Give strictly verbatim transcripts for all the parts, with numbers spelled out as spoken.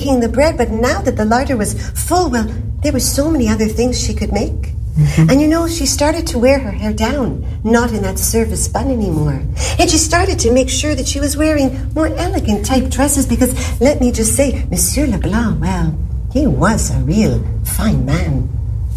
baking the bread, but now that the larder was full, well, there were so many other things she could make. Mm-hmm. And you know, she started to wear her hair down, not in that service bun anymore. And she started to make sure that she was wearing more elegant type dresses because, let me just say, Monsieur Leblanc, well, he was a real fine man.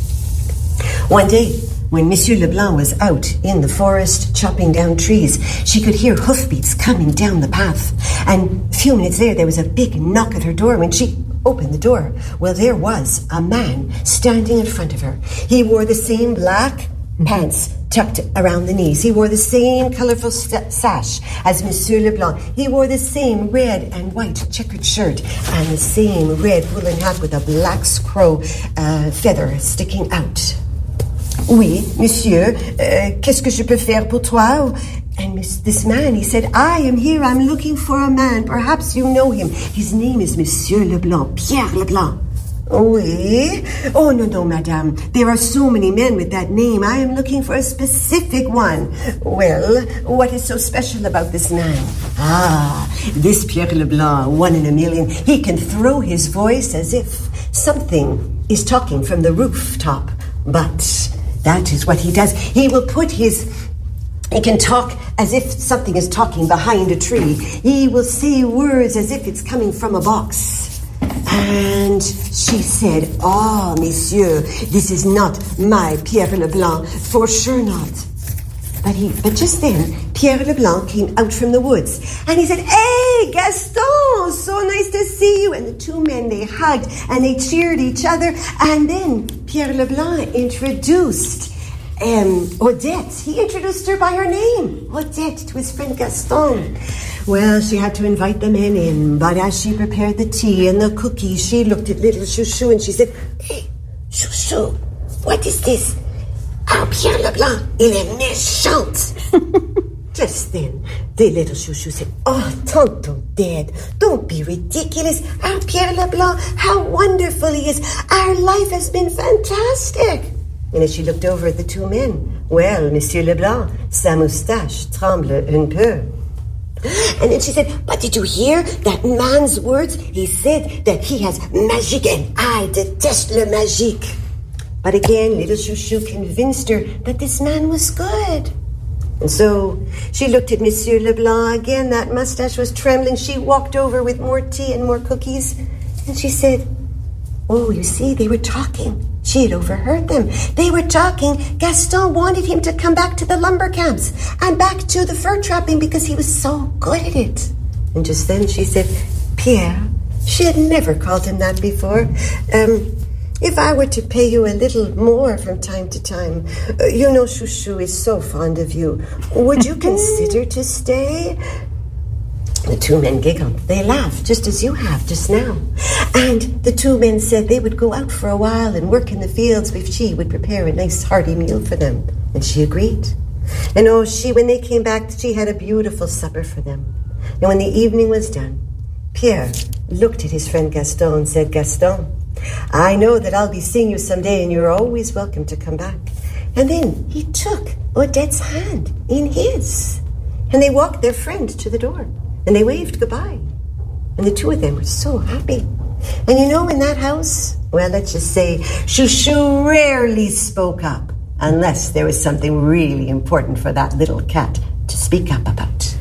One day, when Monsieur Leblanc was out in the forest chopping down trees, she could hear hoofbeats coming down the path. And a few minutes there, there was a big knock at her door. When she opened the door, well, there was a man standing in front of her. He wore the same black pants tucked around the knees. He wore the same colorful st- sash as Monsieur Leblanc. He wore the same red and white checkered shirt and the same red woolen hat with a black crow uh, feather sticking out. Oui, monsieur, uh, qu'est-ce que je peux faire pour toi? And this man, he said, I am here, I'm looking for a man. Perhaps you know him. His name is Monsieur Leblanc, Pierre Leblanc. Oui? Oh, no, no, madame. There are so many men with that name. I am looking for a specific one. Well, what is so special about this man? Ah, this Pierre Leblanc, one in a million. He can throw his voice as if something is talking from the rooftop. But that is what he does. He will put his... He can talk as if something is talking behind a tree. He will say words as if it's coming from a box. And she said, oh, monsieur, this is not my Pierre Leblanc, for sure not. But he, but just then, Pierre Leblanc came out from the woods. And he said, hey, Gaston, so nice to see you. And the two men, they hugged and they cheered each other. And then Pierre Leblanc introduced Um, Odette. He introduced her by her name, Odette, to his friend Gaston. Well, she had to invite the men in, but as she prepared the tea and the cookies, she looked at little Chouchou and she said, hey, Chouchou, what is this? Our Pierre Leblanc, il est méchant. Just then, the little Chouchou said, oh, Tante Odette, don't be ridiculous. Our Pierre Leblanc, how wonderful he is. Our life has been fantastic. And as she looked over at the two men, well, Monsieur Leblanc, sa moustache tremble un peu. And then she said, but did you hear that man's words? He said that he has magique, and I deteste le magique. But again, little Chouchou convinced her that this man was good. And so she looked at Monsieur Leblanc again. That mustache was trembling. She walked over with more tea and more cookies. And she said, oh, you see, they were talking. She had overheard them. They were talking. Gaston wanted him to come back to the lumber camps and back to the fur trapping because he was so good at it. And just then she said, Pierre. She had never called him that before. Um, if I were to pay you a little more from time to time, uh, you know Chouchou is so fond of you. Would you consider to stay? The two men giggled. They laughed, just as you have just now. And the two men said they would go out for a while and work in the fields if she would prepare a nice hearty meal for them. And she agreed. And oh, she, when they came back, she had a beautiful supper for them. And when the evening was done, Pierre looked at his friend Gaston and said, Gaston, I know that I'll be seeing you someday and you're always welcome to come back. And then he took Odette's hand in his. And they walked their friend to the door. And they waved goodbye. And the two of them were so happy. And you know, in that house, well, let's just say, Chouchou rarely spoke up unless there was something really important for that little cat to speak up about.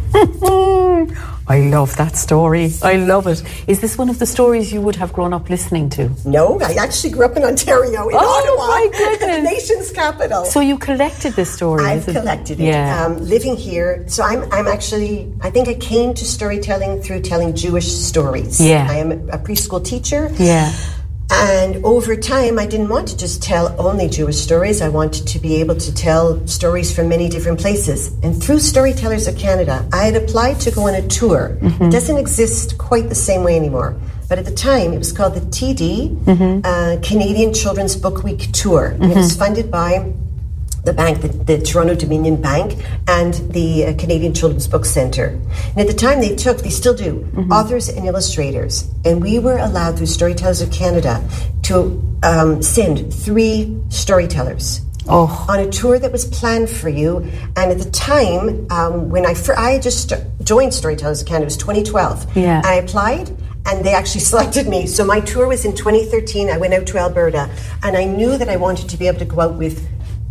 I love that story. I love it. Is this one of the stories you would have grown up listening to? No, I actually grew up in Ontario, in oh, Ottawa, my goodness. the nation's capital. So you collected this story? I've collected it. Yeah. Um, living here, so I'm, I'm actually, I think I came to storytelling through telling Jewish stories. Yeah. I am a preschool teacher. Yeah. And over time, I didn't want to just tell only Jewish stories. I wanted to be able to tell stories from many different places. And through Storytellers of Canada, I had applied to go on a tour. Mm-hmm. It doesn't exist quite the same way anymore. But at the time, it was called the T D, mm-hmm. uh, Canadian Children's Book Week Tour. Mm-hmm. It was funded by the bank, the, the Toronto Dominion Bank, and the uh, Canadian Children's Book Centre. And at the time they took, they still do, mm-hmm. authors and illustrators. And we were allowed through Storytellers of Canada to um, send three storytellers oh. on a tour that was planned for you. And at the time, um, when I, fir- I just st- joined Storytellers of Canada, it was twenty twelve. Yeah. I applied, and they actually selected me. So my tour was in twenty thirteen. I went out to Alberta, and I knew that I wanted to be able to go out with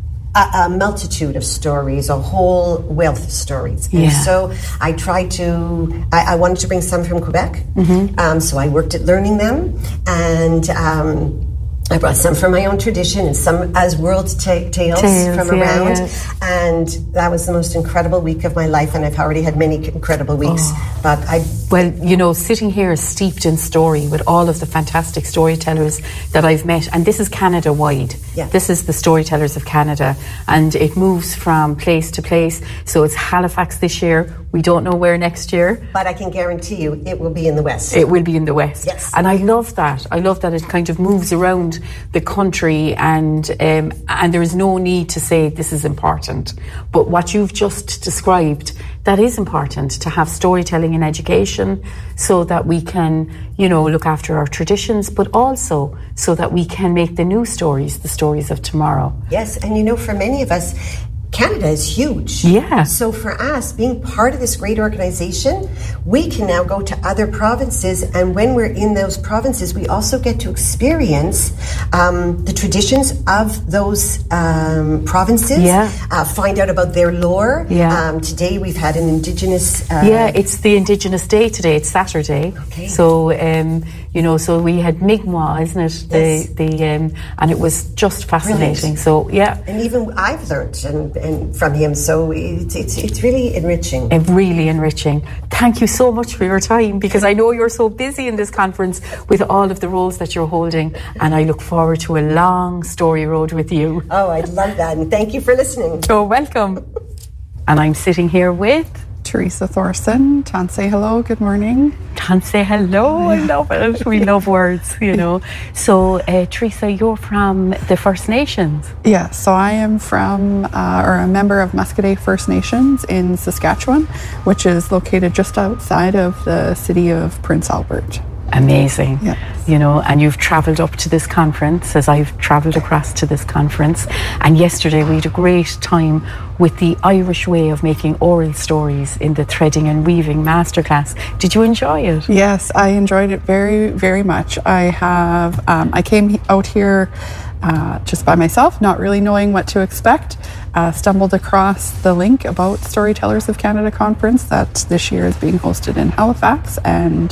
a, a multitude of stories, a whole wealth of stories. And Yeah. so I tried to, I, I wanted to bring some from Quebec. Mm-hmm. Um, so I worked at learning them, and um, I brought some from my own tradition and some as world ta- tales, Tales, from yeah, around. yeah. And that was the most incredible week of my life, and I've already had many incredible weeks. Oh. But I Well, you know, sitting here steeped in story with all of the fantastic storytellers that I've met, and this is Canada-wide. Yeah. This is the Storytellers of Canada, and it moves from place to place. So it's Halifax this year. We don't know where next year. But I can guarantee you it will be in the West. It will be in the West. Yes. And I love that. I love that it kind of moves around the country, and um, and there is no need to say this is important. But what you've just described, that is important, to have storytelling in education so that we can, you know, look after our traditions, but also so that we can make the new stories, the stories of tomorrow. Yes, and you know, for many of us, Canada is huge. Yeah. So for us, being part of this great organization, we can now go to other provinces, and when we're in those provinces, we also get to experience um, the traditions of those um, provinces. Yeah. Uh, find out about their lore. Yeah. Um, today we've had an Indigenous. Uh, Yeah, it's the Indigenous Day today. It's Saturday. Okay. So, um, you know, so we had Mi'kmaq, isn't it? The Yes. the um, and it was just fascinating. Brilliant. So, yeah, And even I've learned and, and from him, so it's, it's it's really enriching. uh, really enriching. Thank you so much for your time, because I know you're so busy in this conference with all of the roles that you're holding, and I look forward to a long story road with you. Oh, I love that, and thank you for listening. So welcome. And I'm sitting here with Teresa Thorson. Tan say hello, good morning. Can't say hello. I love it. We love words, you know. So, uh, Teresa, you're from the First Nations. Yeah, so I am from, uh, or a member of Muscoday First Nations in Saskatchewan, which is located just outside of the city of Prince Albert. Amazing. Yes. You know, and you've travelled up to this conference as I've travelled across to this conference. And yesterday we had a great time with the Irish way of making oral stories in the Threading and Weaving Masterclass. Did you enjoy it? Yes, I enjoyed it very, very much. I have, um, I came out here uh, just by myself, not really knowing what to expect. Uh, stumbled across the link about Storytellers of Canada conference that this year is being hosted in Halifax, and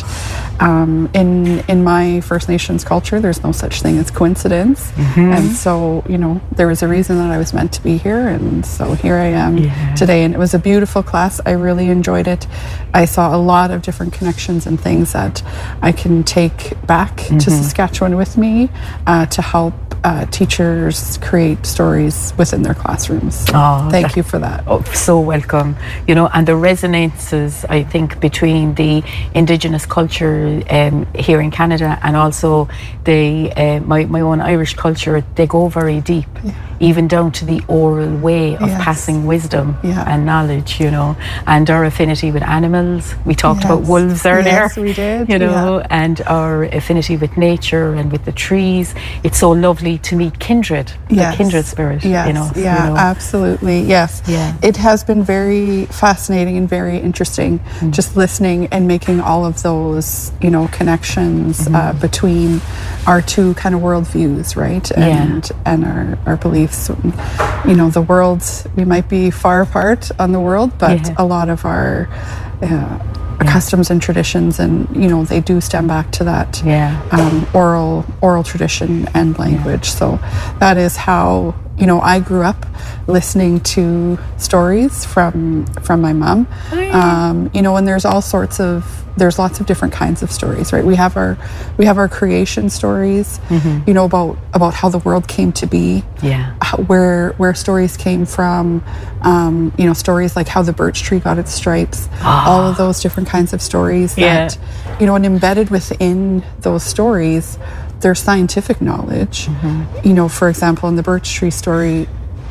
um, in in my First Nations culture, there's no such thing as coincidence, Mm-hmm. and so you know there was a reason that I was meant to be here, and so here I am Yeah. today. And it was a beautiful class. I really enjoyed it. I saw a lot of different connections and things that I can take back Mm-hmm. to Saskatchewan with me uh, to help uh, teachers create stories within their classrooms. So Oh, thank that- you for that. Oh, so welcome. You know, and the resonances, I think, between the Indigenous culture um, here in Canada and also the uh, my, my own Irish culture, they go very deep, even down to the oral way of Yes. passing wisdom Yeah. and knowledge, you know, and our affinity with animals. We talked about Yes. wolves earlier. Yes, we did, You know, yeah. and our affinity with nature and with the trees. It's so lovely to meet kindred, Yes. the kindred spirit, Yes, you know. yeah, you know. absolutely. Yes. Yeah. It has been very fascinating and very interesting Mm. just listening and making all of those, you know, connections Mm-hmm. uh, between our two kind of worldviews, right? And and our, our beliefs. You know, the world, we might be far apart on the world, but Yeah. a lot of our uh, customs and traditions, and you know, they do stem back to that Yeah. um, oral oral tradition and language. So that is how, you know, I grew up listening to stories from from my mom. Um, you know, and there's all sorts of there's lots of different kinds of stories, right? We have our we have our creation stories, you know, about about how the world came to be. Yeah. How, where where stories came from, um, you know, stories like how the birch tree got its stripes, all of those different kinds of stories Yeah. that, you know, and embedded within those stories, there's scientific knowledge. You know, for example, in the birch tree story,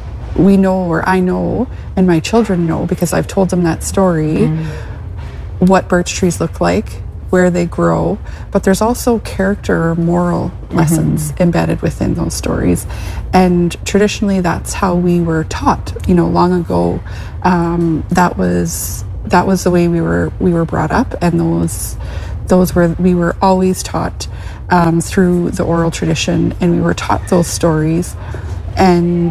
we know, or I know, and my children know because I've told them that story, what birch trees look like, where they grow, but there's also character or moral lessons embedded within those stories. And traditionally, that's how we were taught. You know, long ago, um, that was that was the way we were we were brought up, and those those were, we were always taught um, through the oral tradition, and we were taught those stories. And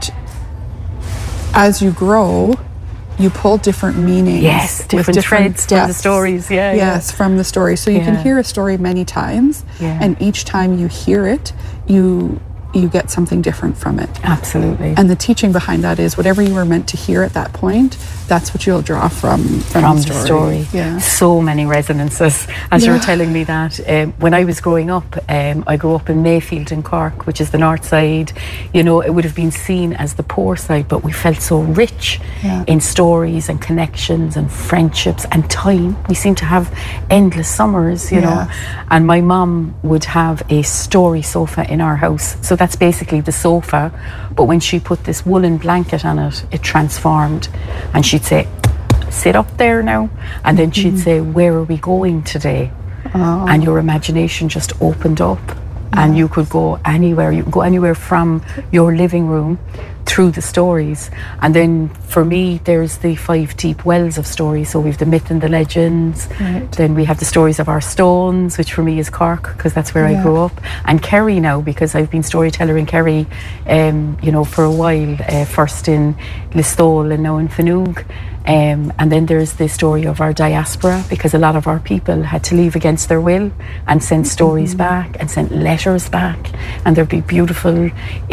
as you grow, you pull different meanings. Yes, different, with different threads from the stories. Yeah, yes, yeah. from the story. So you Yeah. can hear a story many times, Yeah. and each time you hear it, you you get something different from it. Absolutely. And the teaching behind that is whatever you were meant to hear at that point, that's what you'll draw from from, from the the story. story. Yeah. So many resonances. As you were Yeah. telling me that, um, when I was growing up, um, I grew up in Mayfield in Cork, which is the north side. You know, it would have been seen as the poor side, but we felt so rich Yeah. in stories and connections and friendships and time. We seemed to have endless summers, you know. Yes. And my mum would have a story sofa in our house. So that's basically the sofa, but when she put this woolen blanket on it, it transformed, and she'd say, sit up there now, and then she'd say, where are we going today? Oh. And your imagination just opened up, and you could go anywhere. You could go anywhere from your living room through the stories. And then for me, there's the five deep wells of stories. So we've the myth and the legends. Right. Then we have the stories of our stones, which for me is Cork, because that's where Yeah. I grew up. And Kerry now, because I've been storyteller in Kerry, um, you know, for a while, uh, first in Listowel and now in Fanoog. Um, and then there's the story of our diaspora, because a lot of our people had to leave against their will and sent stories Mm-hmm. back and sent letters back, and there'd be beautiful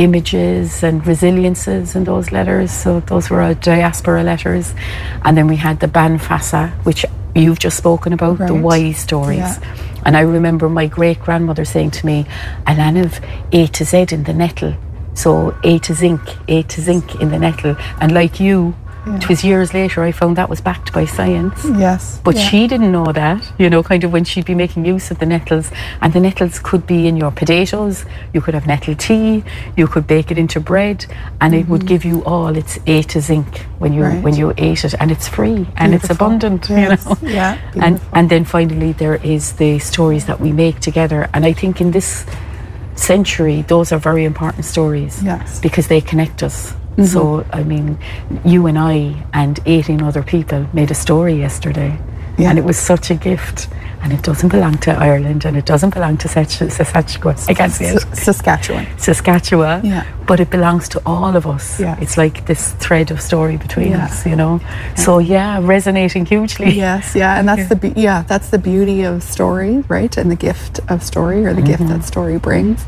images and resiliences in those letters. So those were our diaspora letters. And then we had the Banfasa, which you've just spoken about, the Right. wise stories. Yeah. And I remember my great grandmother saying to me, "Alan of A to Z in the nettle." So A to zinc, A to zinc in the nettle. And like you, it was years later I found that was backed by science. Yes. But yeah. she didn't know that, you know, kind of when she'd be making use of the nettles. And the nettles could be in your potatoes, you could have nettle tea, you could bake it into bread, and it would give you all its A to zinc when you Right. when you ate it. And it's free and it's Beautiful. abundant, Yes. you know. Yeah, And beautiful. and then finally there is the stories that we make together. And I think in this century, those are very important stories. Yes. Because they connect us. So, I mean, you and I and eighteen other people made a story yesterday. Yeah. And it was such a gift. And it doesn't belong to Ireland, and it doesn't belong to Saskatchewan. I can't say it. Saskatchewan. Saskatchewan. Yeah. But it belongs to all of us. Yeah. It's like this thread of story between Yeah. us, you know. So, yeah, resonating hugely. Yes, yeah, and that's the be- yeah, that's the beauty of story, right? And the gift of story, or the gift that story brings.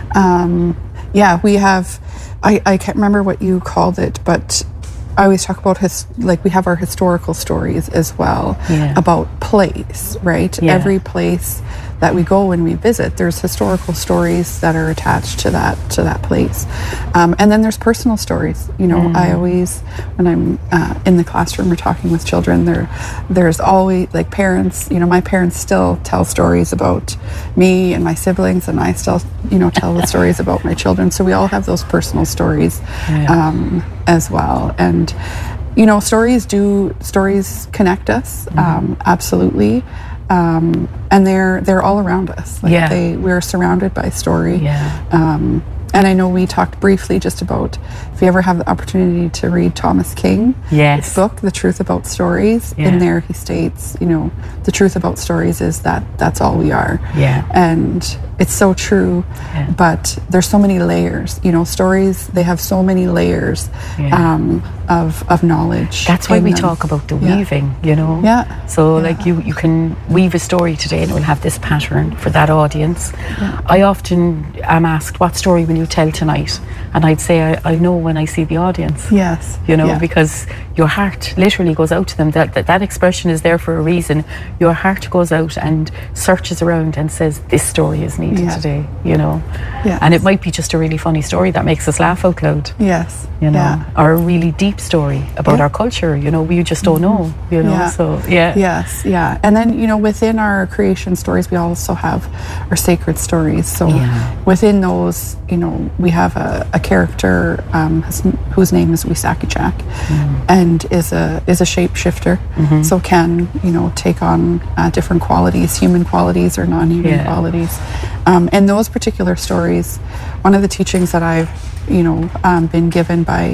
Um, yeah, we have. I, I can't remember what you called it, but I always talk about his like we have our historical stories as well Yeah. about place, right? Yeah. Every place that we go and we visit, there's historical stories that are attached to that to that place, um, and then there's personal stories. You know, I always when I'm uh, in the classroom or talking with children, there there's always like parents. You know, my parents still tell stories about me and my siblings, and I still you know tell the stories about my children. So we all have those personal stories Yeah. um, as well, and you know, stories do stories connect us um, absolutely. Um, and they're they're all around us. Like Yeah. they we're surrounded by story. Yeah. Um, and I know we talked briefly just about if you ever have the opportunity to read Thomas King, Yes. his book, The Truth About Stories. Yeah. In there, he states, you know, the truth about stories is that that's all we are. Yeah. And it's so true. Yeah. But there's so many layers. You know, stories they have so many layers Yeah. um, of of knowledge. That's why in we them. talk about the Yeah. weaving, you know. Yeah. So Yeah. like you, you can weave a story today and it will have this pattern for that audience. I often am asked, what story will you tell tonight? And I'd say, I, I know when I see the audience. Yes. You know, Yeah. because your heart literally goes out to them. That, that that expression is there for a reason. Your heart goes out and searches around and says, this story is needed Yeah. today, you know. Yes. And it might be just a really funny story that makes us laugh out loud. Yes. You know, Yeah. or a really deep story about Yeah. our culture, you know, we just don't know, you know, Yeah. so yeah. Yes, yeah. And then, you know, within our creation stories, we also have our sacred stories. So Yeah. within those, you know, we have a, a character um, his, whose name is Wisakichak Mm. and is a is a shapeshifter. Mm-hmm. So can, you know, take on uh, different qualities, human qualities or non-human Yeah. qualities. Um, and those particular stories, one of the teachings that I've, you know, um, been given by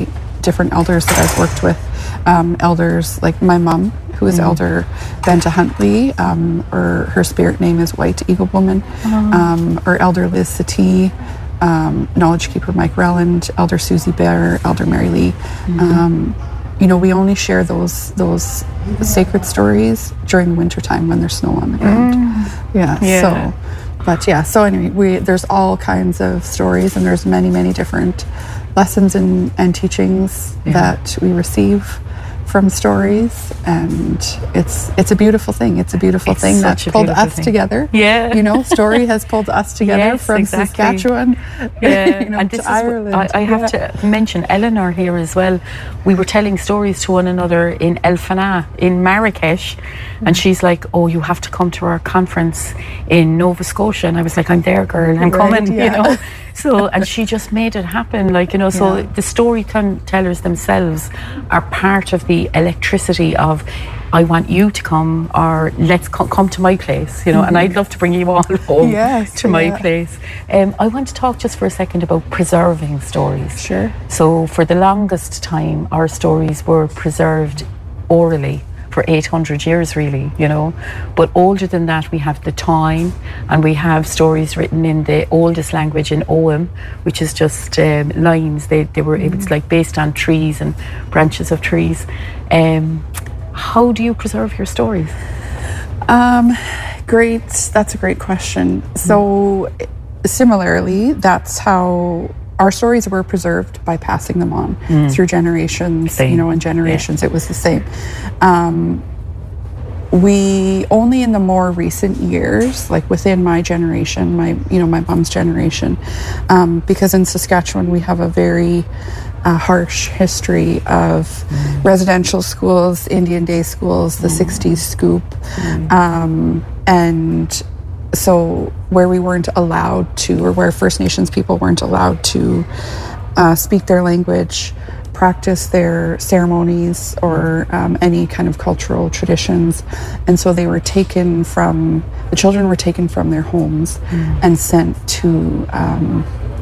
different elders that I've worked with. Um, elders like my mom, who is mm. Elder Benta Huntley, um, or her spirit name is White Eagle Woman, oh. um, or Elder Liz Satie, um, Knowledge Keeper Mike Relland, Elder Susie Bear, Elder Mary Lee. Mm. Um, you know, we only share those those sacred stories during the wintertime when there's snow on the ground. Mm. Yeah, yeah. So, but yeah, so anyway, we there's all kinds of stories, and there's many, many different lessons and, and teachings yeah. that we receive from stories, and it's it's a beautiful thing. It's a beautiful it's thing that's pulled us thing. together. Yeah, you know, story has pulled us together yes, from exactly. Saskatchewan, yeah, you know, and this to is Ireland. I, I have yeah. to mention Eleanor here as well. We were telling stories to one another in El Fana in Marrakesh, mm-hmm. and she's like, "Oh, you have to come to our conference in Nova Scotia," and I was like, "I'm there, girl. I'm right, coming." Yeah. You know. So, and she just made it happen, like, you know, so yeah. the storytellers themselves are part of the electricity of, I want you to come, or let's co- come to my place, you know, mm-hmm. and I'd love to bring you all home yes, to my yeah. place. Um, I want to talk just for a second about preserving stories. Sure. So for the longest time, our stories were preserved orally. For eight hundred years, really, you know. But older than that, we have the Táin, and we have stories written in the oldest language in Ogham, which is just um, lines. They they were mm. it's like based on trees and branches of trees. Um, how do you preserve your stories? Um, great. That's a great question. Mm. So, similarly, that's how our stories were preserved, by passing them on mm. through generations, same. you know, and generations yeah. it was the same. Um, we only in the more recent years, like within my generation, my, you know, my mom's generation, um, because in Saskatchewan we have a very uh, harsh history of mm. residential schools, Indian day schools, the mm. sixties scoop, mm. um, and so where we weren't allowed to, or where First Nations people weren't allowed to uh, speak their language, practice their ceremonies, or um, any kind of cultural traditions. And so they were taken from, the children were taken from their homes mm. and sent to um,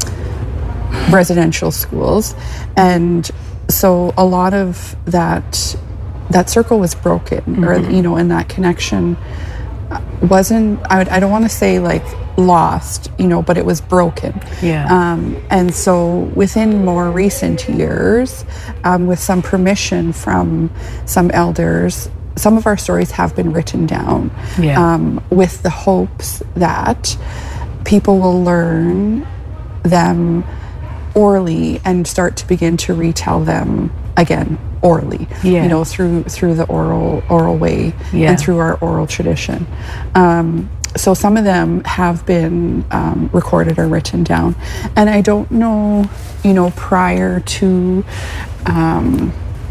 residential schools. And so a lot of that, that circle was broken, mm-hmm. or, you know, and that connection wasn't, I, would, I don't want to say like lost, you know, but it was broken. Yeah. Um, and so within more recent years, um, with some permission from some elders, some of our stories have been written down yeah. um, with the hopes that people will learn them orally and start to begin to retell them again orally, yeah. you know, through through the oral oral way yeah. and through our oral tradition. Um, so some of them have been um, recorded or written down, and I don't know, you know, prior to um,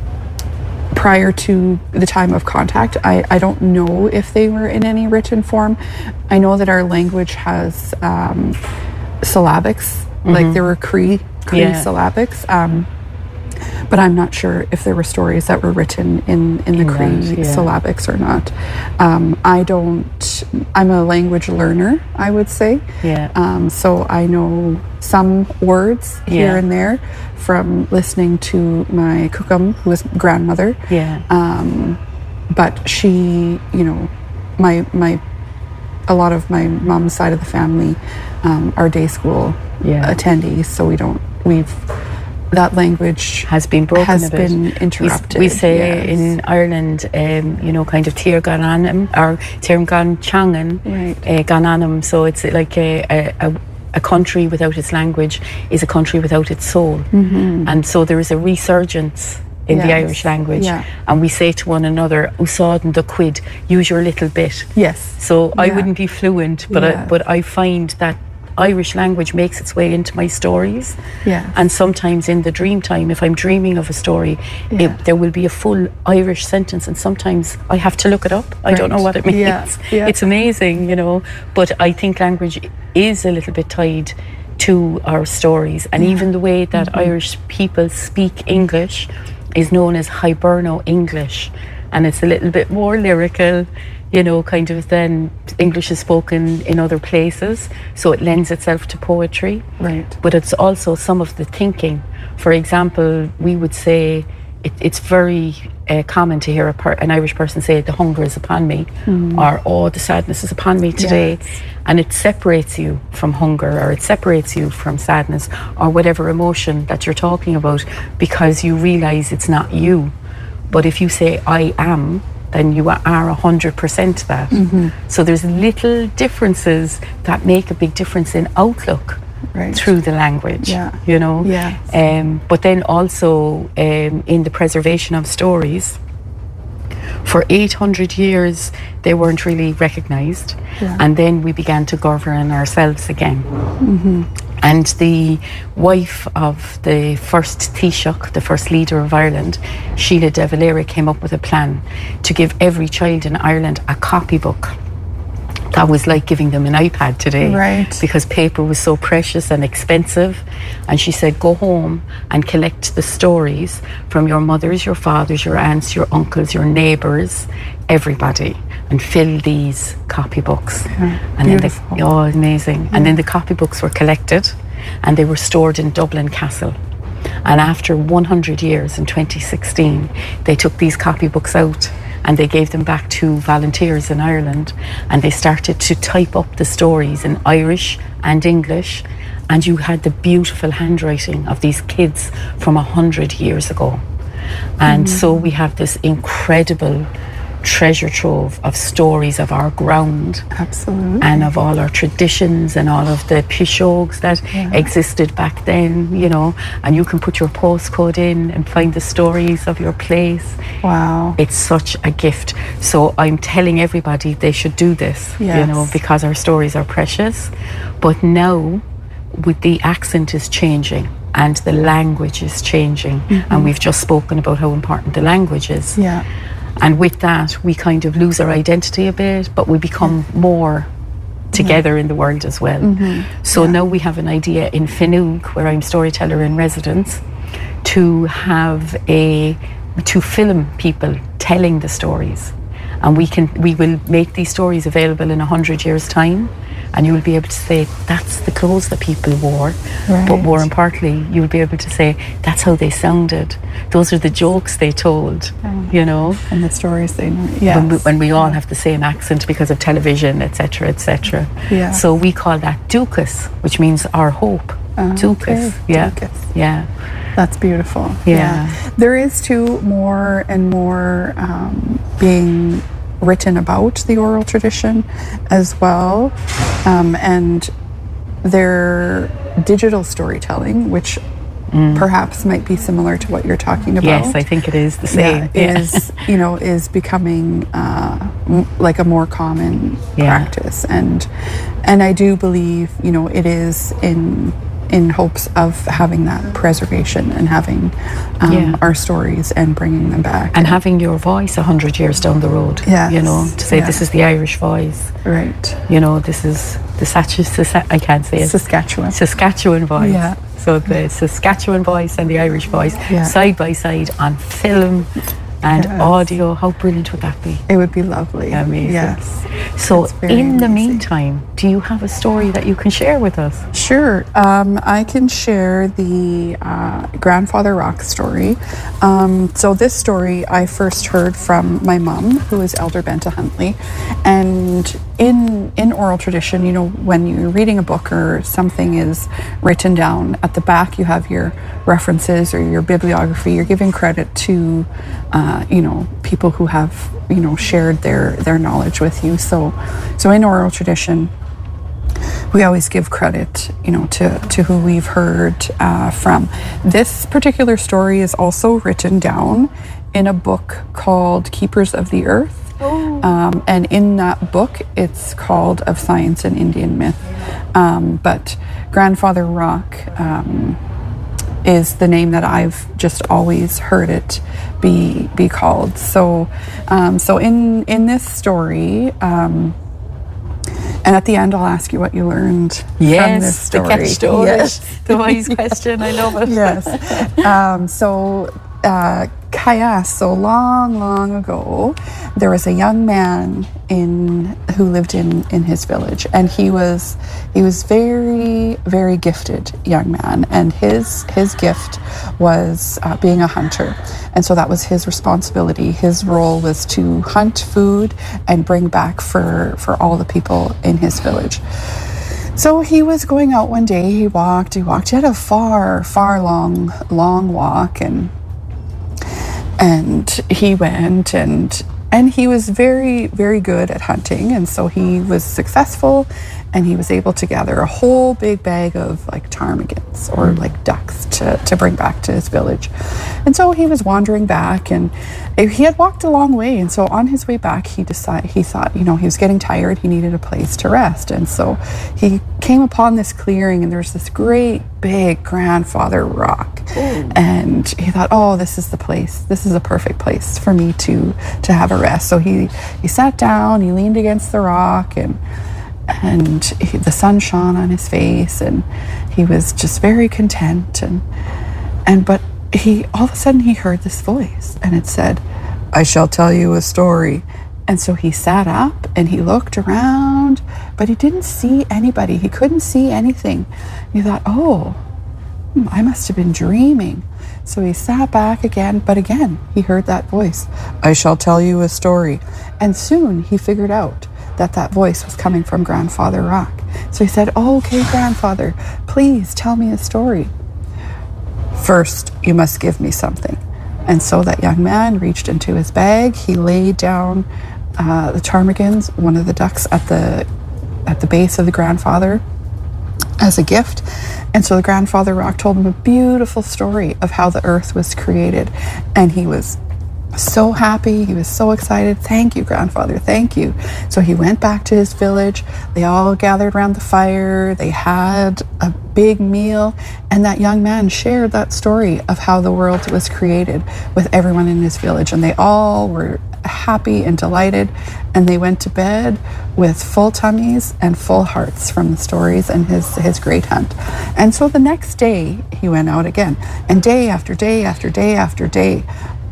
prior to the time of contact, I, I don't know if they were in any written form. I know that our language has um, syllabics, mm-hmm. like there were Cree Cree yeah. syllabics. Um, But I'm not sure if there were stories that were written in, in the in Cree that, yeah. syllabics or not. Um, I don't, I'm a language learner, I would say. Yeah. Um, so I know some words here yeah. and there from listening to my kukum, who was grandmother. Yeah. Um, but she, you know, my, my, a lot of my mom's side of the family um, are day school yeah. attendees, so we don't, we've, that language has been broken has a bit. been interrupted. We, we say yes. in Ireland, um, you know, kind of Tir Gananam or Tir Gan Changan right. uh, Gananam. So it's like a, a, a country without its language is a country without its soul. Mm-hmm. And so there is a resurgence in yes. the Irish language, yeah. and we say to one another, "Usáid the quid, use your little bit." Yes. So yeah. I wouldn't be fluent, but yeah. I, but I find that Irish language makes its way into my stories. Yeah. And sometimes in the dream time, if I'm dreaming of a story, yeah. it, there will be a full Irish sentence, and sometimes I have to look it up. I right. don't know what it means. Yeah. Yeah. It's amazing, you know. But I think language is a little bit tied to our stories, and yeah. even the way that mm-hmm. Irish people speak English is known as Hiberno English, and it's a little bit more lyrical. you know, kind of then English is spoken in other places, so it lends itself to poetry. Right. But it's also some of the thinking. For example, we would say, it, it's very uh, common to hear a per- an Irish person say, the hunger is upon me, mm. or, oh, the sadness is upon me today. Yes. And it separates you from hunger, or it separates you from sadness, or whatever emotion that you're talking about, because you realise it's not you. But if you say, I am, then you are one hundred percent that. Mm-hmm. So there's little differences that make a big difference in outlook. Right. Through the language, yeah. you know. Yes. Um, but then also um, in the preservation of stories, for eight hundred years they weren't really recognised, yeah. and then we began to govern ourselves again. Mm-hmm. And the wife of the first Taoiseach, the first leader of Ireland, Sheila de Valera, came up with a plan to give every child in Ireland a copybook. That was like giving them an iPad today, right. because paper was so precious and expensive. And she said, go home and collect the stories from your mothers, your fathers, your aunts, your uncles, your neighbours, everybody, and fill these copybooks. Yeah, and beautiful. Then the, oh, amazing. Yeah. And then the copybooks were collected and they were stored in Dublin Castle. And after one hundred years, in twenty sixteen, they took these copybooks out and they gave them back to volunteers in Ireland, and they started to type up the stories in Irish and English, and you had the beautiful handwriting of these kids from a hundred years ago. And mm-hmm. so we have this incredible treasure trove of stories of our ground. Absolutely. And of all our traditions and all of the pishogues that yeah. existed back then, you know, and you can put your postcode in and find the stories of your place. Wow. It's such a gift. So I'm telling everybody they should do this, yes. you know, because our stories are precious. But now, with the accent is changing and the language is changing, mm-hmm. and we've just spoken about how important the language is. Yeah. And with that, we kind of lose our identity a bit, but we become yeah. more together yeah. in the world as well. Mm-hmm. So yeah. now we have an idea in Finoog, where I'm storyteller in residence, to have a, to film people telling the stories. And we can, we will make these stories available in a hundred years' time. And you will be able to say, that's the clothes that people wore. Right. But more importantly, you'll be able to say, that's how they sounded. Those are the jokes they told, oh. you know. And the stories they know. Yes. When we, when we all have the same accent because of television, et cetera, et cetera. Yeah. So we call that Dúchas, which means our hope. Oh, Dúchas. okay. Yeah. Dúchas. Yeah. That's beautiful. Yeah. yeah. There is too more and more um, being written about the oral tradition as well, um, and their digital storytelling, which mm. perhaps might be similar to what you're talking about. Yes, I think it is the same. Yeah, yeah. Is you know is becoming uh, m- like a more common yeah. practice, and and I do believe you know it is in. in hopes of having that preservation and having um, yeah. our stories and bringing them back. And having your voice a hundred years down the road. Yes. You know, to say yeah. this is the Irish voice. Right. You know, this is the Sask- I can't say it. Saskatchewan. Saskatchewan voice. Yeah. So the Saskatchewan voice and the Irish voice yeah. side by side on film and yes. audio. How brilliant would that be? It would be lovely. Amazing. Yes. So in the amazing. meantime, do you have a story that you can share with us? Sure. Um, I can share the uh, Grandfather Rock story. Um, so this story I first heard from my mum, who is Elder Benta Huntley. And in in oral tradition, you know, when you're reading a book or something is written down, at the back you have your references or your bibliography. You're giving credit to uh, you know, people who have, you know, shared their, their knowledge with you. So, so in oral tradition, we always give credit, you know, to, to who we've heard uh, from. This particular story is also written down in a book called Keepers of the Earth. Oh. Um, and in that book, it's called Of Science and Indian Myth. Um, but Grandfather Rock um, is the name that I've just always heard it be be called. So, um, so in in this story, um, and at the end, I'll ask you what you learned yes, from this story. The catch story. Yes, the wise question. I love it. Yes. Um, so, uh, Kaya, so long, long ago, there was a young man in who lived in, in his village, and he was he was very, very gifted young man, and his his gift was uh, being a hunter, and so that was his responsibility. His role was to hunt food and bring back for for all the people in his village. So he was going out one day. He walked. He walked. He had a far, far long, long walk, and. And he went and and he was very, very good at hunting, and so he was successful, and he was able to gather a whole big bag of like ptarmigans or like ducks to, to bring back to his village. And so he was wandering back, and he had walked a long way, and so on his way back he decided he thought, you know, he was getting tired, he needed a place to rest. And so he came upon this clearing, and there was this great big grandfather rock. Ooh. And he thought, oh, this is the place, this is a perfect place for me to to have a rest. So he he sat down, he leaned against the rock, and and he, the sun shone on his face, and he was just very content. And and but he all of a sudden he heard this voice, and it said, I shall tell you a story. And so he sat up and he looked around, but he didn't see anybody. He couldn't see anything. He thought, oh, I must have been dreaming. So he sat back again, but again he heard that voice, I shall tell you a story. And soon he figured out that that voice was coming from Grandfather Rock. So he said, oh, okay, Grandfather, please tell me a story. First, you must give me something. And so that young man reached into his bag. He laid down uh, the ptarmigans, one of the ducks, at the at the base of the grandfather as a gift. And so the Grandfather Rock told him a beautiful story of how the earth was created. And he was so happy. He was so excited. Thank you, Grandfather. Thank you. So he went back to his village. They all gathered around the fire. They had a big meal. And that young man shared that story of how the world was created with everyone in his village. And they all were happy and delighted. And they went to bed with full tummies and full hearts from the stories and his, his great hunt. And so the next day he went out again. And day after day after day after day,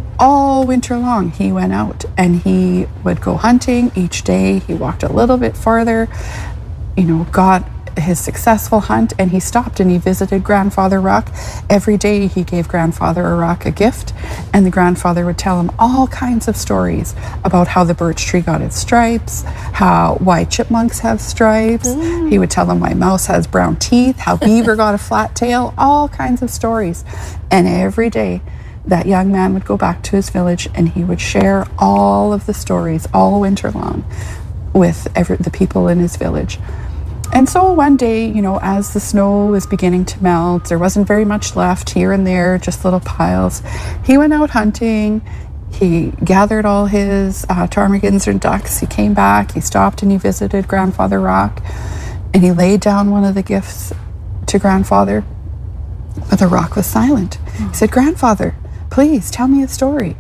all winter long, he went out and he would go hunting each day. He walked a little bit farther, you know, got his successful hunt, and he stopped and he visited Grandfather Rock. Every day he gave Grandfather Rock a gift, and the grandfather would tell him all kinds of stories about how the birch tree got its stripes, how why chipmunks have stripes. Mm. He would tell him why mouse has brown teeth, how beaver got a flat tail, all kinds of stories. And every day that young man would go back to his village and he would share all of the stories all winter long with every, the people in his village. And so one day, you know, as the snow was beginning to melt, there wasn't very much left, here and there, just little piles. He went out hunting. He gathered all his uh, ptarmigans and ducks. He came back. He stopped and he visited Grandfather Rock. And he laid down one of the gifts to Grandfather. But the rock was silent. Mm. He said, Grandfather, please tell me a story.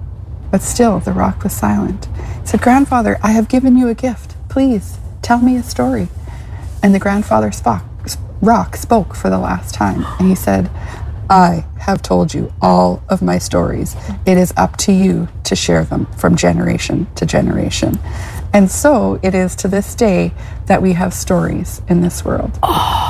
But still, the rock was silent. He said, Grandfather, I have given you a gift. Please tell me a story. And the grandfather spoke, rock spoke for the last time. And he said, I have told you all of my stories. It is up to you to share them from generation to generation. And so it is to this day that we have stories in this world.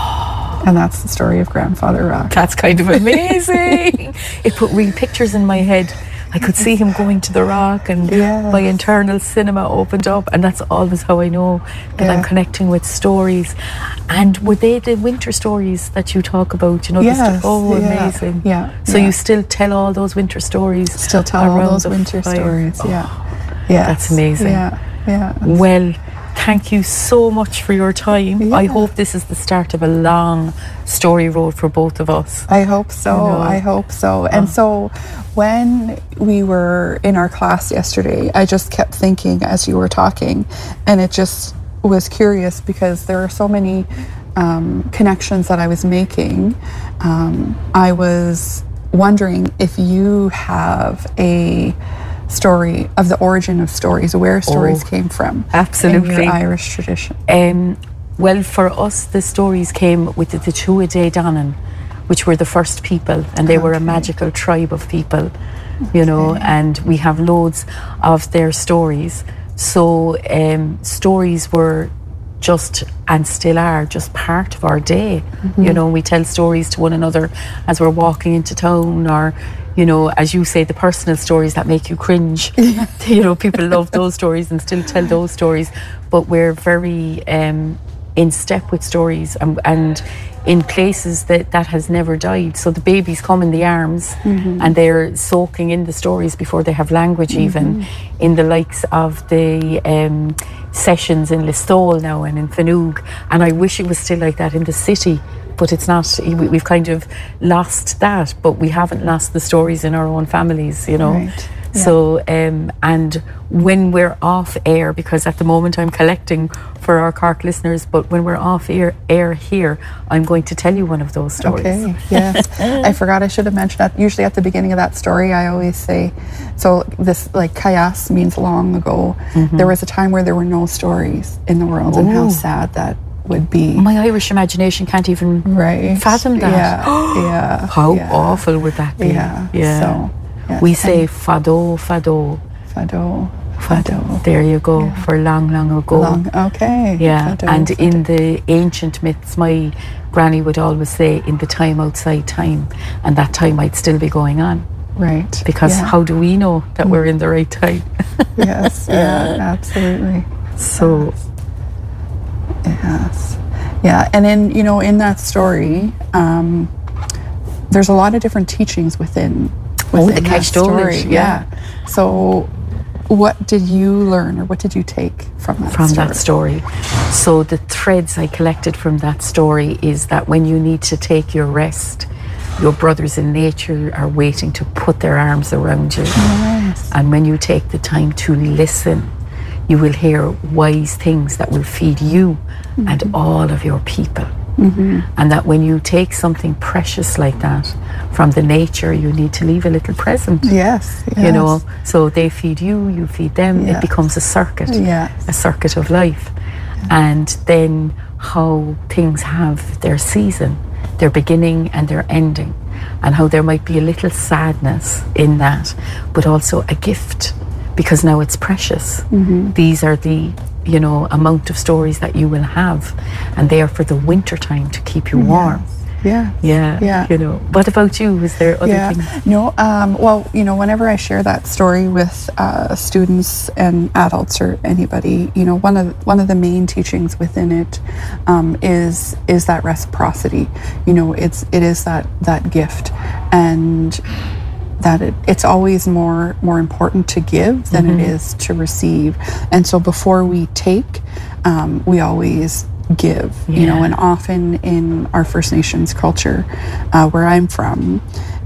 Oh. And that's the story of Grandfather Rock. That's kind of amazing. It put real pictures in my head. I could see him going to the rock, and yes. my internal cinema opened up, and that's always how I know that yeah. I'm connecting with stories. And were they the winter stories that you talk about? You know, yes. the sto- oh, yeah. amazing! Yeah. So yeah. you still tell all those winter stories? Still tell all those winter fire. stories. Oh, yeah, yeah. That's amazing. Yeah, yeah. Well, thank you so much for your time. Yeah. I hope this is the start of a long story road for both of us. I hope so. You know? I hope so. And oh. so when we were in our class yesterday, I just kept thinking as you were talking, and it just was curious because there are so many um, connections that I was making. Um, I was wondering if you have a story of the origin of stories, where stories oh, came from. Absolutely. In your Irish tradition. Um, well, for us, the stories came with the, the Tuatha Dé Danann, which were the first people, and they okay. were a magical tribe of people you know, and we have loads of their stories. So um, stories were just, and still are, just part of our day. Mm-hmm. You know, we tell stories to one another as we're walking into town, or, you know, as you say, the personal stories that make you cringe. Yeah. You know, people love those stories and still tell those stories. But we're very um, in step with stories, and, and in places that that has never died. So the babies come in the arms, mm-hmm. and they're soaking in the stories before they have language, mm-hmm. even in the likes of the um, sessions in Listowel now and in Fanoog. And I wish it was still like that in the city, but it's not. We've kind of lost that, but we haven't lost the stories in our own families, you know. Right. Yeah. So, um, and when we're off air, because at the moment I'm collecting for our Cork listeners, but when we're off air, air here, I'm going to tell you one of those stories. Okay, yes. I forgot I should have mentioned that. Usually at the beginning of that story, I always say, so this, like, Kayas means long ago. Mm-hmm. There was a time where there were no stories in the world. Ooh. And how sad that would be. My Irish imagination can't even right. fathom that. Yeah, yeah. How yeah. awful would that be? Yeah, yeah. So, yes. We say fado, fado. Fado, fado. There you go, yeah. for long, long ago. Long, okay. Yeah, fado, and fado. In the ancient myths, my granny would always say, in the time outside time, and that time might still be going on. Right. Because yeah. how do we know that mm. we're in the right time? Yes, yeah, absolutely. So, yes. Yeah, and in, you know, in that story, um, there's a lot of different teachings within, within oh, the that story. Yeah. yeah. So what did you learn, or what did you take from that from story? that story? So the threads I collected from that story is that when you need to take your rest, your brothers in nature are waiting to put their arms around you. Yes. And when you take the time to listen, you will hear wise things that will feed you mm-hmm. and all of your people. Mm-hmm. And that when you take something precious like that from the nature, you need to leave a little present. Yes, yes. You know, so they feed you, you feed them. Yes. It becomes a circuit, yes. a circuit of life. Yes. And then how things have their season, their beginning and their ending, and how there might be a little sadness in that, but also a gift, because now it's precious. Mm-hmm. These are the, you know, amount of stories that you will have, and they are for the winter time to keep you warm. Yeah. Yeah. Yeah. You know, what about you? Was there other yeah. things? No, um, well, you know, whenever I share that story with uh, students and adults or anybody, you know, one of one of the main teachings within it um, is is that reciprocity. You know, it's it is that that gift, and that it, it's always more more important to give than mm-hmm. it is to receive. And so before we take, um, we always give, yeah. you know, and often in our First Nations culture, uh, where I'm from,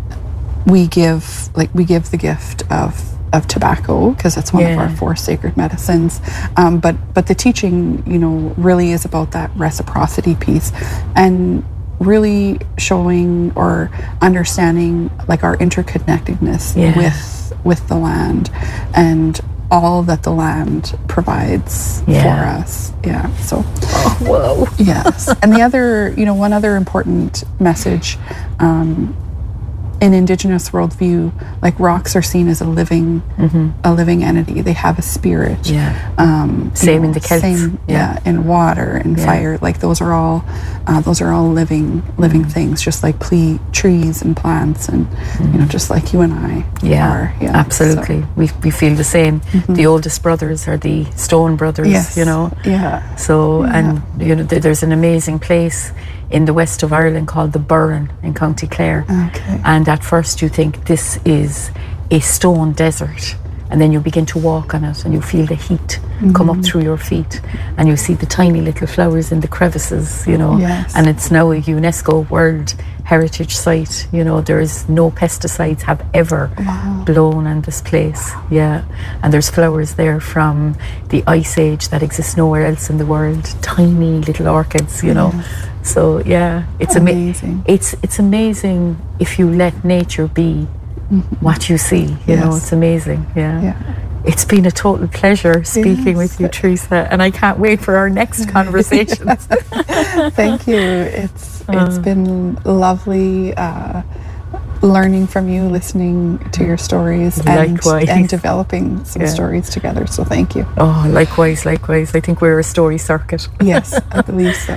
we give, like, we give the gift of of tobacco, because it's one yeah. of our four sacred medicines. Um, but but the teaching, you know, really is about that reciprocity piece, and really showing or understanding, like, our interconnectedness yeah. with with the land and all that the land provides yeah. for us. Yeah. So, oh, whoa. Yes. And the other, you know, one other important message um, in Indigenous worldview, like, rocks are seen as a living, mm-hmm. a living entity. They have a spirit. Yeah. Um, same know, in the Celts. Same, yeah. yeah. In water and yeah. fire, like, those are all, uh, those are all living, living mm-hmm. things. Just like ple- trees and plants, and mm-hmm. you know, just like you and I yeah. are. Yeah. Absolutely. So. We we feel the same. Mm-hmm. The oldest brothers are the Stone brothers. Yes. You know. Yeah. So yeah. and you know, th- there's an amazing place in the west of Ireland called the Burren in County Clare. Okay. And at first you think this is a stone desert, and then you begin to walk on it and you feel the heat mm-hmm. come up through your feet, and you see the tiny little flowers in the crevices, you know. Yes. And it's now a UNESCO World Heritage Site. You know, there's no pesticides have ever wow. blown on this place. Yeah. And there's flowers there from the Ice Age that exists nowhere else in the world. Tiny little orchids, you know. Yes. So yeah, it's amazing. Ama- it's it's amazing if you let nature be mm-hmm. what you see. You yes. know, it's amazing. Yeah. yeah. It's been a total pleasure speaking yes. with you, Teresa, and I can't wait for our next conversations. Thank you. It's it's uh. been lovely. Uh, learning from you, listening to your stories, and, Likewise. and developing some Yeah. stories together. So thank you. Oh, likewise, likewise. I think we're a story circuit. Yes, I believe so.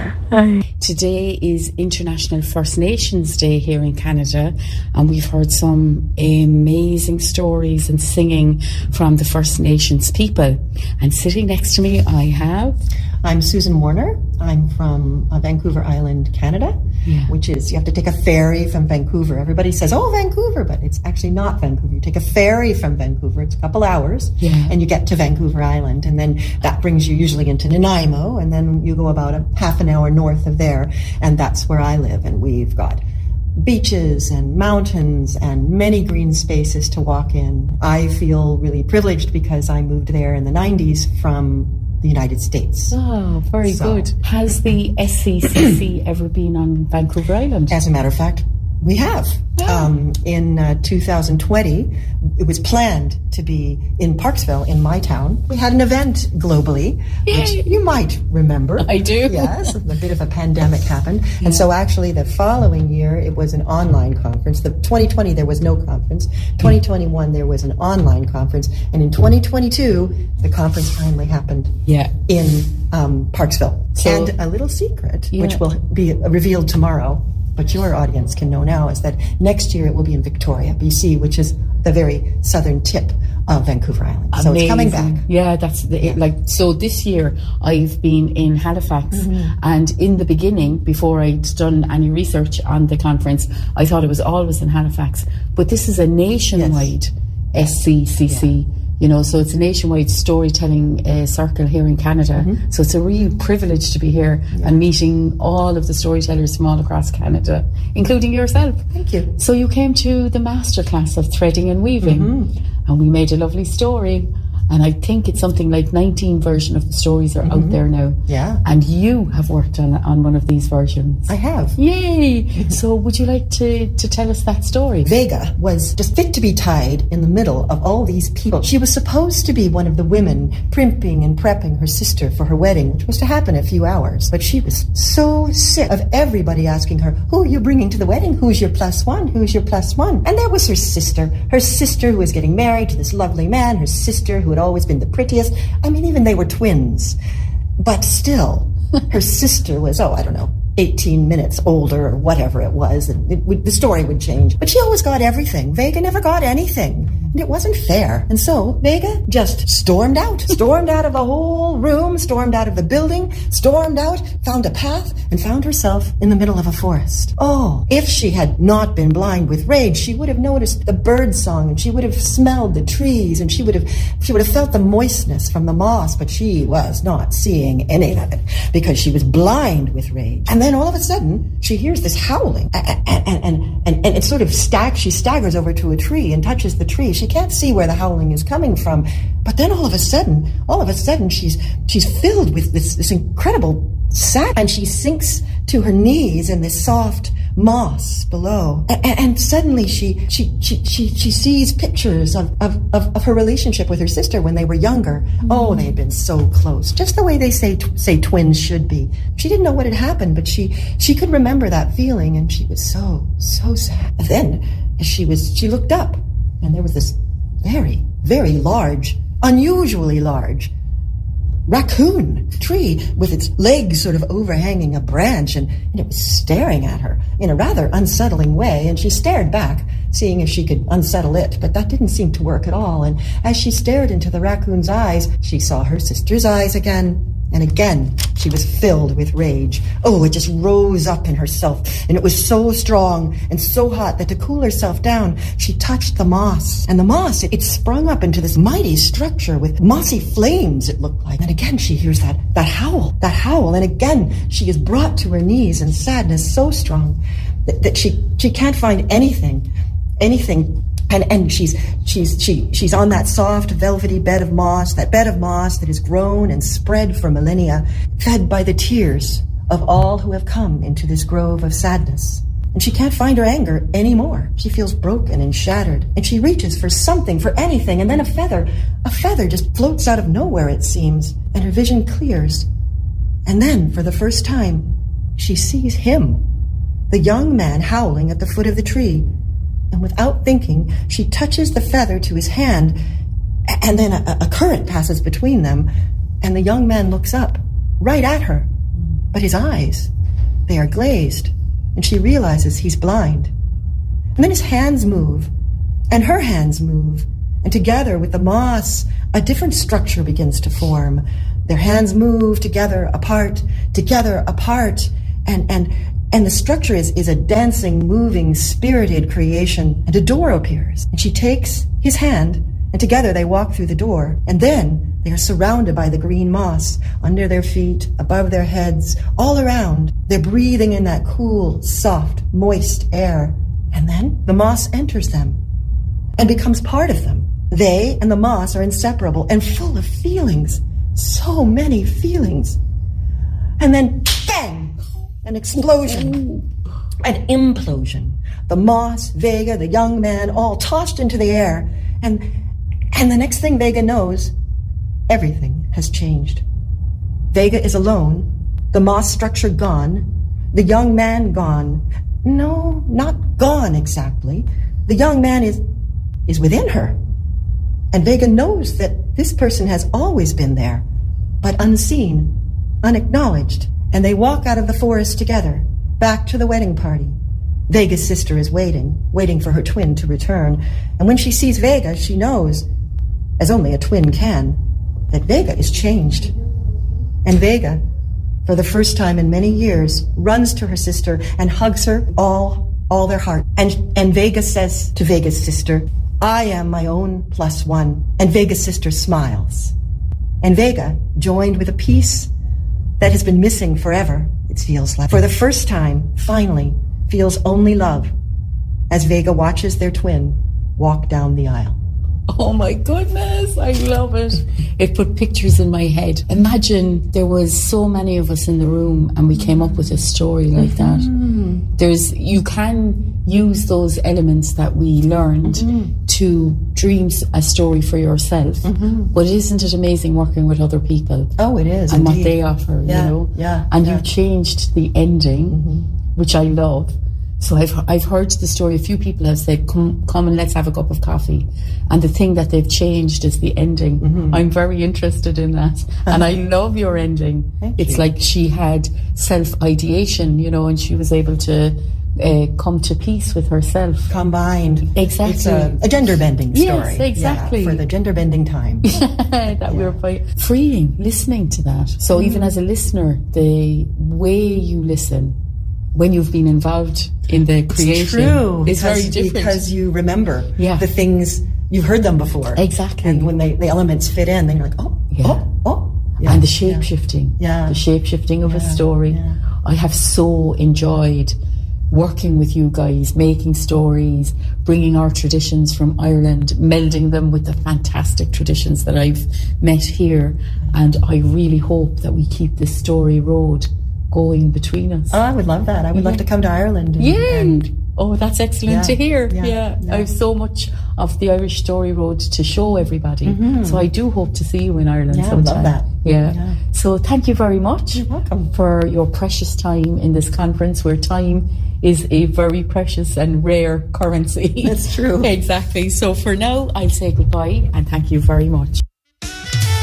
Today is International First Nations Day here in Canada, and we've heard some amazing stories and singing from the First Nations people. And sitting next to me, I have... I'm Susan Warner. I'm from uh, Vancouver Island, Canada, Yeah. which is, you have to take a ferry from Vancouver. Everybody says, oh, Vancouver, but it's actually not Vancouver. You take a ferry from Vancouver, it's a couple hours, Yeah. and you get to Vancouver Island, and then that brings you usually into Nanaimo, and then you go about a half an hour north of there, and that's where I live, and we've got beaches and mountains and many green spaces to walk in. I feel really privileged because I moved there in the nineties from the United States. Oh, very So- good. Has the S C C C ever been on Vancouver Island? As a matter of fact, we have. Um, in uh, two thousand twenty, it was planned to be in Parksville, in my town. We had an event globally, which you might remember. I do. Yes, a bit of a pandemic happened. And so actually the following year, it was an online conference. The twenty twenty, there was no conference. twenty twenty-one, there was an online conference. And in twenty twenty-two, the conference finally happened Yeah. in um, Parksville. So- and a little secret, Yeah. which will be revealed tomorrow, but your audience can know now, is that next year it will be in Victoria, B C, which is the very southern tip of Vancouver Island. So it's coming back. Yeah, that's the, it, like, so this year I've been in Halifax, Mm-hmm. and in the beginning, before I'd done any research on the conference, I thought it was always in Halifax. But this is a nationwide S C C C. You know, so it's a nationwide storytelling uh, circle here in Canada. Mm-hmm. So it's a real privilege to be here and meeting all of the storytellers from all across Canada, including yourself. Thank you. So you came to the masterclass of threading and weaving, Mm-hmm. and we made a lovely story. And I think it's something like nineteen versions of the stories are out there now. Yeah. And you have worked on on one of these versions. I have. Yay! So would you like to, to tell us that story? Vega was just fit to be tied in the middle of all these people. She was supposed to be one of the women primping and prepping her sister for her wedding, which was to happen in a few hours. But she was so sick of everybody asking her, who are you bringing to the wedding? Who's your plus one? Who's your plus one? And there was her sister, her sister who was getting married to this lovely man, her sister who had always been the prettiest. I mean, even they were twins. But still, her sister was, oh, I don't know, eighteen minutes older or whatever it was. And it would, the story would change. But she always got everything. Vega never got anything. And it wasn't fair. And so Vega just stormed out. Stormed out of the whole room, stormed out of the building, stormed out, found a path, and found herself in the middle of a forest. Oh, if she had not been blind with rage, she would have noticed the bird song, and she would have smelled the trees, and she would have she would have felt the moistness from the moss, but she was not seeing any of it because she was blind with rage. And then all of a sudden, she hears this howling, and and and, and, and it sort of stag she staggers over to a tree and touches the tree. She can't see where the howling is coming from, but then all of a sudden, all of a sudden, she's she's filled with this this incredible sadness, and she sinks to her knees in this soft moss below, and, and suddenly she she, she she she sees pictures of, of, of, of her relationship with her sister when they were younger. Mm-hmm. Oh, they had been so close, just the way they say say twins should be. She didn't know what had happened, but she she could remember that feeling, and she was so so sad. And then as she was she looked up, and there was this very very large, unusually large raccoon tree with its legs sort of overhanging a branch, and, and it was staring at her in a rather unsettling way, and she stared back, seeing if she could unsettle it, but that didn't seem to work at all. And as she stared into the raccoon's eyes, she saw her sister's eyes again, and again she was filled with rage. Oh, it just rose up in herself, and it was so strong and so hot that to cool herself down, she touched the moss. And the moss, it, it sprung up into this mighty structure with mossy flames, it looked like. And again she hears that, that howl, that howl, and again she is brought to her knees in sadness so strong that, that she, she can't find anything, anything And and she's she's she she's on that soft, velvety bed of moss, that bed of moss that has grown and spread for millennia, fed by the tears of all who have come into this grove of sadness. And she can't find her anger anymore. She feels broken and shattered, and she reaches for something, for anything, and then a feather, a feather just floats out of nowhere, it seems, and her vision clears. And then, for the first time, she sees him, the young man howling at the foot of the tree. and without thinking, she touches the feather to his hand, and then a, a current passes between them, and the young man looks up, right at her. But his eyes, they are glazed, and she realizes he's blind. And then his hands move, and her hands move, and together with the moss, a different structure begins to form. Their hands move together, apart, together, apart, and and and the structure is, is a dancing, moving, spirited creation, and a door appears, and she takes his hand, and together they walk through the door, and then they are surrounded by the green moss, under their feet, above their heads, all around. They're breathing in that cool, soft, moist air, and then the moss enters them and becomes part of them. They and the moss are inseparable and full of feelings, so many feelings. And then, bang! An explosion, an implosion. The moss, Vega, the young man, all tossed into the air. And and the next thing Vega knows, everything has changed. Vega is alone, the moss structure gone, the young man gone. No, not gone exactly. The young man is is within her. And Vega knows that this person has always been there, but unseen, unacknowledged. And they walk out of the forest together, back to the wedding party. Vega's sister is waiting, waiting for her twin to return. And when she sees Vega, she knows, as only a twin can, that Vega is changed. And Vega, for the first time in many years, runs to her sister and hugs her all, all their heart. And, and Vega says to Vega's sister, I am my own plus one. And Vega's sister smiles. And Vega, joined with a peace that has been missing forever, it feels like, for the first time, finally, feels only love as Vega watches their twin walk down the aisle. Oh my goodness, I love it. It put pictures in my head. Imagine there was so many of us in the room and we came up with a story like mm-hmm. that. There's, you can use those elements that we learned mm-hmm. to dream a story for yourself. Mm-hmm. But isn't it amazing working with other people? Oh, it is. And indeed. what they offer, yeah, you know? Yeah. And yeah. you changed the ending, mm-hmm. which I love. So I've I've heard the story. A few people have said, "Come, come and let's have a cup of coffee." And the thing that they've changed is the ending. Mm-hmm. I'm very interested in that, and I love your ending. Thank it's you. like she had self-ideation, you know, and she was able to uh, come to peace with herself. Combined, exactly. It's a, a gender-bending story. Yes, exactly. Yeah, for the gender-bending time. that yeah. we were freeing, listening to that. So mm. even as a listener, the way you listen when you've been involved in the creation it's true, is because, very different. Because you remember yeah. the things, you've heard them before. Exactly. And when they, the elements fit in, then you're like, oh, yeah. oh, oh. Yeah. And the shape-shifting. Yeah. The shape-shifting of yeah. a story. Yeah. I have so enjoyed working with you guys, making stories, bringing our traditions from Ireland, melding them with the fantastic traditions that I've met here. And I really hope that we keep this story road going between us. Oh, I would love that. I would yeah. love to come to Ireland. And, yeah. And oh, that's excellent yeah, to hear. Yeah, yeah. yeah. I have so much of the Irish Story Road to show everybody. Mm-hmm. So I do hope to see you in Ireland yeah, sometime. I love that. Yeah. yeah. So thank you very much. You're welcome. For your precious time in this conference, where time is a very precious and rare currency. That's true. Exactly. So for now, I'll say goodbye and thank you very much.